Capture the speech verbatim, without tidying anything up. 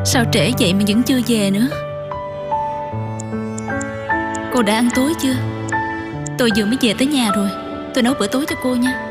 Sao trễ vậy mà vẫn chưa về nữa? Cô đã ăn tối chưa? Tôi vừa mới về tới nhà rồi. Tôi nấu bữa tối cho cô nha.